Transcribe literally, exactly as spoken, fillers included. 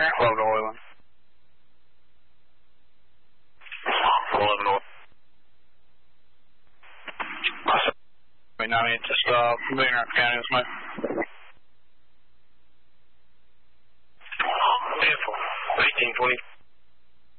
Low to Oiland. eleven North. Wait, now I mean, just, uh, moving around county this way. eighteen twenty.